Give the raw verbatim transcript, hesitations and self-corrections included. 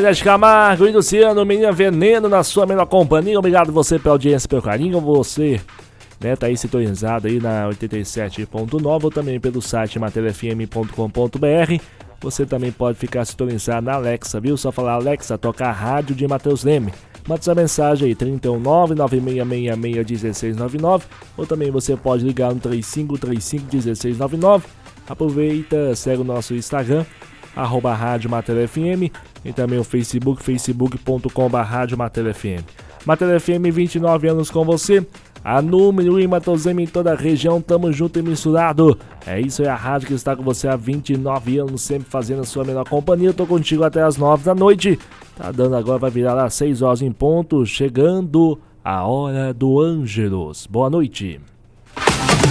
Zé Camargo e Luciano, Menina Veneno na sua melhor companhia. Obrigado você pela audiência, pelo carinho. Você, né, tá aí sintonizado aí na oitenta e sete ponto nove ou também pelo site matéria f m ponto com ponto b r. Você também pode ficar sintonizado na Alexa, viu? Só falar Alexa, toca a rádio de Matheus Leme. Manda sua mensagem aí, trinta e um, nove nove seis seis seis, um seis nove nove. Ou também você pode ligar no três cinco três cinco, um seis nove nove. Aproveita, segue o nosso Instagram, arroba Rádio Matéria F M, e também o Facebook, facebook ponto com barra Rádio Matéria F M. Matéria F M, vinte e nove anos com você, a número em Matheus Leme, em toda a região, tamo junto e misturado. É isso aí, a rádio que está com você há vinte e nove anos, sempre fazendo a sua melhor companhia. Eu tô contigo até as nove da noite, tá dando agora, vai virar às seis horas em ponto, chegando a hora do Ângelos. Boa noite.